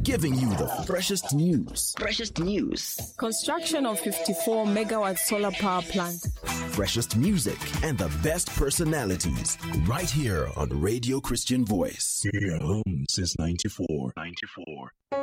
giving you the freshest news. Construction of 54 megawatt solar power plant. Freshest music and the best personalities. Right here on Radio Christian Voice. Here home since 94.